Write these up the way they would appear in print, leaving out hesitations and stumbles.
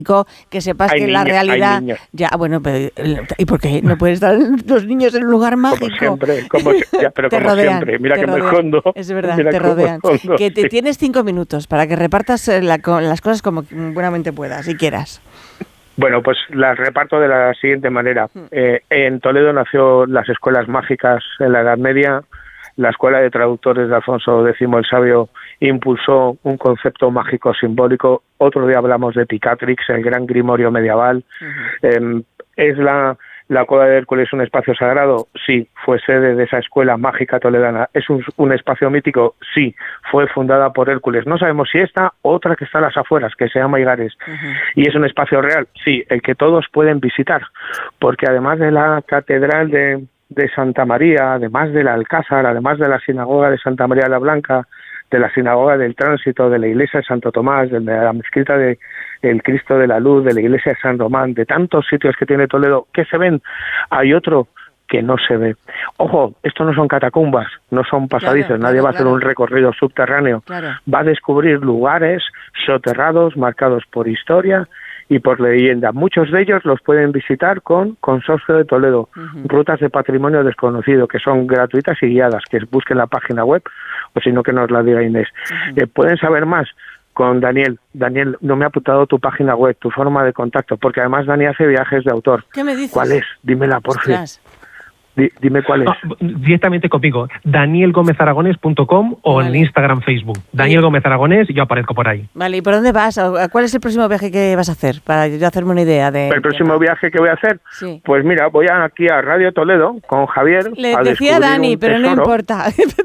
que sepas Hay que la niños, realidad... hay niños. Ya, bueno, pero ¿y por qué no pueden estar los niños en un lugar mágico? Pero Te como rodean, siempre, mira te que me rodean. escondo. Es verdad, Mira te cómo rodean. escondo, Que te sí. tienes 5 minutos para que repartas las cosas como buenamente puedas, si quieras. Bueno, pues las reparto de la siguiente manera. En Toledo nació las escuelas mágicas en la Edad Media. La Escuela de Traductores de Alfonso X el Sabio impulsó un concepto mágico simbólico. Otro día hablamos de Picatrix, el gran grimorio medieval. ¿Es la Cueva de Hércules un espacio sagrado? Sí, fue sede de esa escuela mágica toledana. ¿Es un espacio mítico? Sí, fue fundada por Hércules. No sabemos si esta, otra que está a las afueras, que se llama Igares. ¿Y es un espacio real? Sí, el que todos pueden visitar, porque además de la Catedral de Santa María, además del Alcázar, además de la Sinagoga de Santa María la Blanca, de la Sinagoga del Tránsito, de la Iglesia de Santo Tomás, de la Mezquita de el Cristo de la Luz, de la Iglesia de San Román, de tantos sitios que tiene Toledo, que se ven, hay otro que no se ve. Ojo, esto no son catacumbas, no son pasadizos, nadie va a hacer un recorrido subterráneo, va a descubrir lugares soterrados, marcados por historia y por leyenda. Muchos de ellos los pueden visitar con Consorcio de Toledo, rutas de patrimonio desconocido, que son gratuitas y guiadas, que busquen la página web, o si no que nos la diga Inés. Pueden saber más con Daniel. Daniel, no me ha apuntado tu página web, tu forma de contacto, porque además Dani hace viajes de autor. ¿Qué me dices? ¿Cuál es? Dímela, por fin. Dime cuál es. Directamente conmigo, danielgomezaragones.com o en Instagram, Facebook. Daniel Gómez Aragonés, y yo aparezco por ahí. Vale, ¿y por dónde vas? ¿Cuál es el próximo viaje que vas a hacer? Para yo hacerme una idea de... ¿El próximo viaje que voy a hacer? Sí. Pues mira, voy aquí a Radio Toledo con Javier. Le decía Dani, pero no importa.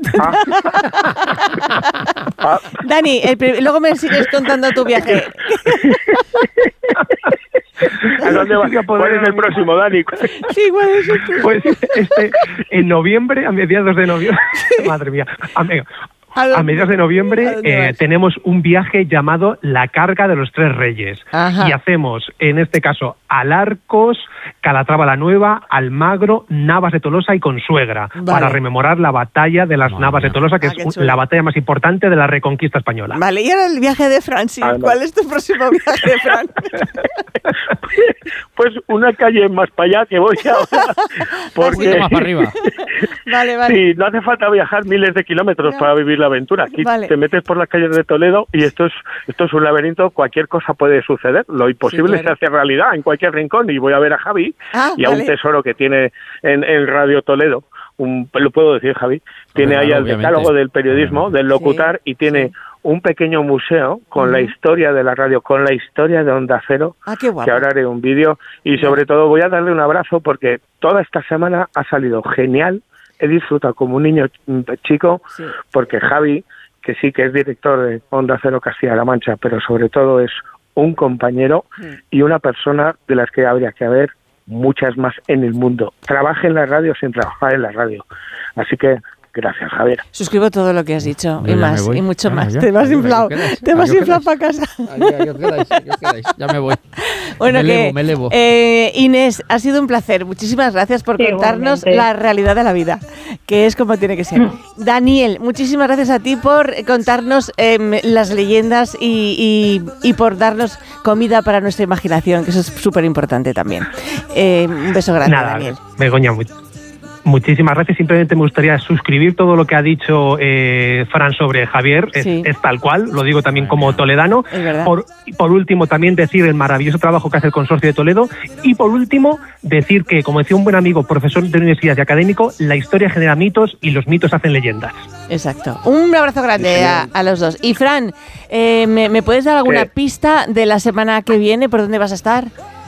Dani, luego me sigues contando tu viaje. ¿A dónde vas? ¿Cuál es el próximo, Dani? Sí, ¿cuál es el próximo? Pues en noviembre, a mediados de noviembre, madre mía, a mediados de noviembre tenemos un viaje llamado La Carga de los Tres Reyes. Y hacemos, en este caso, Alarcos, Calatrava la Nueva, Almagro, Navas de Tolosa y Consuegra, para rememorar la batalla de las Navas de Tolosa, que es la batalla más importante de la Reconquista española. Vale, y ahora el viaje de Fran, sí. ¿Cuál es tu próximo viaje de Fran? Pues una calle más para allá que voy ahora. Porque más para arriba. Vale. Sí, no hace falta viajar miles de kilómetros para vivir la aventura. Aquí te metes por las calles de Toledo y esto es un laberinto, cualquier cosa puede suceder. Lo imposible se hace realidad en cualquier rincón. Y voy a ver a Javi y a un tesoro que tiene en Radio Toledo. Lo puedo decir, Javi. Tiene ahí el decálogo del periodismo, del locutar, y tiene un pequeño museo con la historia de la radio, con la historia de Onda Cero, que ahora haré un vídeo. Y sobre todo voy a darle un abrazo porque toda esta semana ha salido genial. He disfrutado como un niño chico porque Javi, que sí que es director de Onda Cero Castilla-La Mancha, pero sobre todo es un compañero y una persona de las que habría que haber muchas más en el mundo. Trabaje en la radio sin trabajar en la radio. Así que gracias, Javier. Suscribo todo lo que has dicho y más, y mucho más. Ya, te vas inflado. Te vas inflado para casa. Ahí os quedáis. Ya me voy. Bueno, me elevo. Inés, ha sido un placer. Muchísimas gracias por contarnos la realidad de la vida, que es como tiene que ser. Daniel, muchísimas gracias a ti por contarnos las leyendas y por darnos comida para nuestra imaginación, que eso es súper importante también. Un beso grande, Daniel. Begoña, muchísimas gracias. Simplemente me gustaría suscribir todo lo que ha dicho Fran sobre Javier. Es tal cual, lo digo también como toledano. Por último, también decir el maravilloso trabajo que hace el Consorcio de Toledo. Y por último, decir que, como decía un buen amigo, profesor de universidad y académico, la historia genera mitos y los mitos hacen leyendas. Exacto. Un abrazo grande a los dos. Y Fran, ¿me puedes dar alguna pista de la semana que viene? ¿Por dónde vas a estar?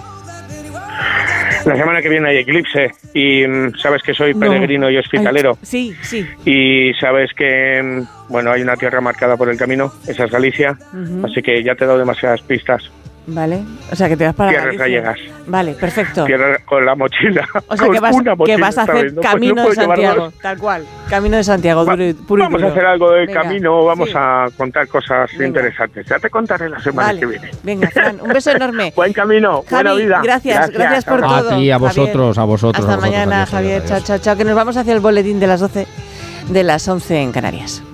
La semana que viene hay eclipse y sabes que soy peregrino y hospitalero. Sí. Y sabes que, hay una tierra marcada por el camino, esa es Galicia, así que ya te he dado demasiadas pistas. Vale, o sea que te vas para Tierras gallegas. Vale, perfecto. Tierra con la mochila. O sea que vas a hacer Camino de Santiago, tal cual. Camino de Santiago, puro vamos a hacer algo del camino, vamos a contar cosas interesantes. Ya te contaré la semana que viene. Venga, Fran, un beso enorme. Buen camino, Javi, buena vida. Gracias por todo. A ti, a vosotros. Hasta mañana, Javier. Chao. Que nos vamos hacia el boletín de las 12, de las 11 en Canarias.